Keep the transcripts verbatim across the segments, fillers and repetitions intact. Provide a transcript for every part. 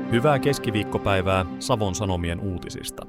Hyvää keskiviikkopäivää Savon Sanomien uutisista.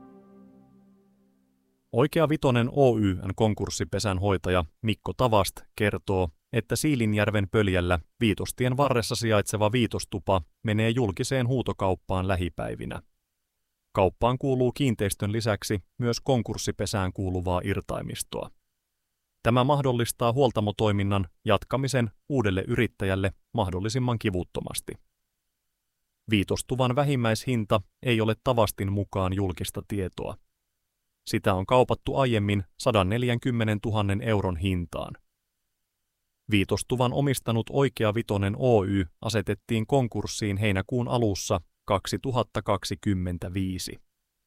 Oikea Vitonen Oy:n konkurssipesän hoitaja Mikko Tavast kertoo, että Siilinjärven Pöljällä Viitostien varressa sijaitseva Viitostupa menee julkiseen huutokauppaan lähipäivinä. Kauppaan kuuluu kiinteistön lisäksi myös konkurssipesään kuuluvaa irtaimistoa. Tämä mahdollistaa huoltamotoiminnan jatkamisen uudelle yrittäjälle mahdollisimman kivuttomasti. Viitostuvan vähimmäishinta ei ole Tavastin mukaan julkista tietoa. Sitä on kaupattu aiemmin sata neljäkymmentätuhatta euron hintaan. Viitostuvan omistanut Oikea Vitonen Oy asetettiin konkurssiin heinäkuun alussa kaksituhattakaksikymmentäviisi.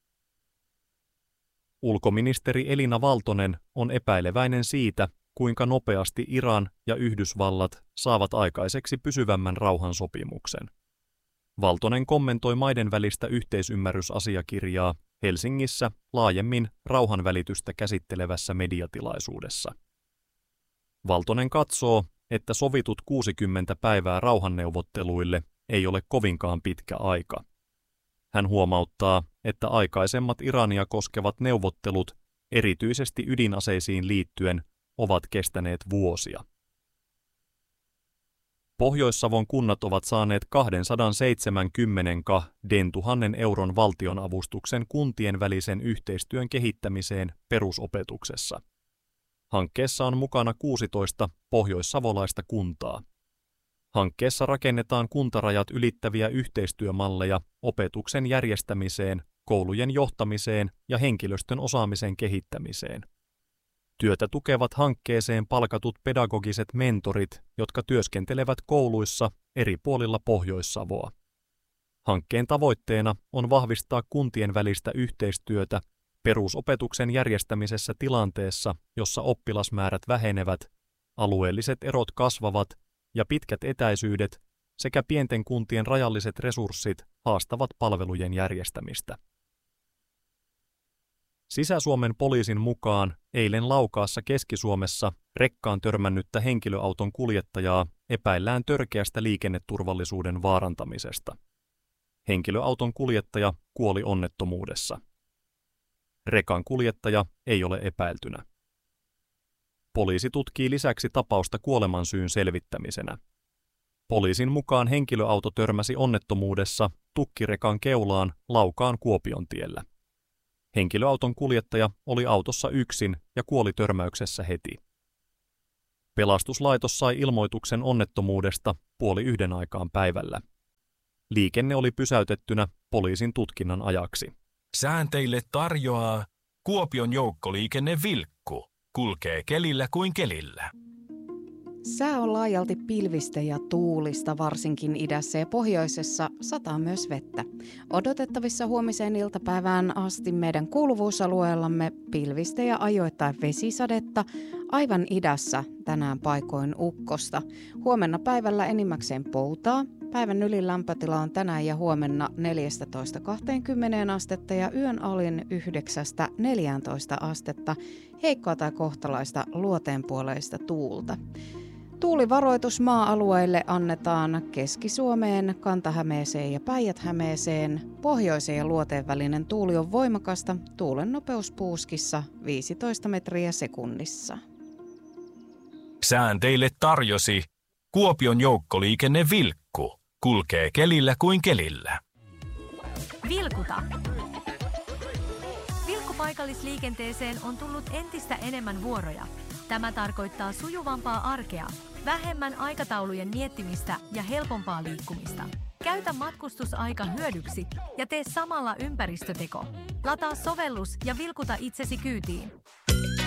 Ulkoministeri Elina Valtonen on epäileväinen siitä, kuinka nopeasti Iran ja Yhdysvallat saavat aikaiseksi pysyvämmän rauhansopimuksen. Valtonen kommentoi maiden välistä yhteisymmärrysasiakirjaa Helsingissä laajemmin rauhanvälitystä käsittelevässä mediatilaisuudessa. Valtonen katsoo, että sovitut kuusikymmentä päivää rauhanneuvotteluille ei ole kovinkaan pitkä aika. Hän huomauttaa, että aikaisemmat Irania koskevat neuvottelut, erityisesti ydinaseisiin liittyen, ovat kestäneet vuosia. Pohjois-Savon kunnat ovat saaneet kaksisataaseitsemänkymmentätuhatta euron valtionavustuksen kuntien välisen yhteistyön kehittämiseen perusopetuksessa. Hankkeessa on mukana kuusitoista pohjoissavolaista kuntaa. Hankkeessa rakennetaan kuntarajat ylittäviä yhteistyömalleja opetuksen järjestämiseen, koulujen johtamiseen ja henkilöstön osaamisen kehittämiseen. Työtä tukevat hankkeeseen palkatut pedagogiset mentorit, jotka työskentelevät kouluissa eri puolilla Pohjois-Savoa. Hankkeen tavoitteena on vahvistaa kuntien välistä yhteistyötä perusopetuksen järjestämisessä tilanteessa, jossa oppilasmäärät vähenevät, alueelliset erot kasvavat ja pitkät etäisyydet sekä pienten kuntien rajalliset resurssit haastavat palvelujen järjestämistä. Sisä-Suomen poliisin mukaan eilen Laukaassa Keski-Suomessa rekkaan törmännyttä henkilöauton kuljettajaa epäillään törkeästä liikenneturvallisuuden vaarantamisesta. Henkilöauton kuljettaja kuoli onnettomuudessa. Rekan kuljettaja ei ole epäiltynä. Poliisi tutkii lisäksi tapausta kuolemansyyn selvittämisenä. Poliisin mukaan henkilöauto törmäsi onnettomuudessa tukkirekan keulaan Laukaan Kuopiontiellä. Henkilöauton kuljettaja oli autossa yksin ja kuoli törmäyksessä heti. Pelastuslaitos sai ilmoituksen onnettomuudesta puoli yhden aikaan päivällä. Liikenne oli pysäytettynä poliisin tutkinnan ajaksi. Sään teille tarjoaa Kuopion joukkoliikenne Vilkku. Kulkee kelillä kuin kelillä. Sää on laajalti pilvistä ja tuulista, varsinkin idässä ja pohjoisessa sataa myös vettä. Odotettavissa huomiseen iltapäivään asti meidän kuuluvuusalueellamme pilvistä ja ajoittain vesisadetta, aivan idässä tänään paikoin ukkosta. Huomenna päivällä enimmäkseen poutaa. Päivän ylin lämpötila on tänään ja huomenna neljätoista kaksikymmentä astetta ja yön alin yhdeksästä neljääntoista astetta, heikkoa tai kohtalaista luoteenpuoleista tuulta. Tuulivaroitus maa-alueille annetaan Keski-Suomeen, Kanta-Hämeeseen ja Päijät-Hämeeseen. Pohjoisen ja luoteen välinen tuuli on voimakasta, tuulen nopeus puuskissa viisitoista metriä sekunnissa. Sään teille tarjosi Kuopion joukkoliikenne Vilkku. Kulkee kelillä kuin kelillä. Vilkuta. Vilkkupaikallisliikenteeseen on tullut entistä enemmän vuoroja. Tämä tarkoittaa sujuvampaa arkea, vähemmän aikataulujen miettimistä ja helpompaa liikkumista. Käytä matkustusaika hyödyksi ja tee samalla ympäristöteko. Lataa sovellus ja vilkuta itsesi kyytiin.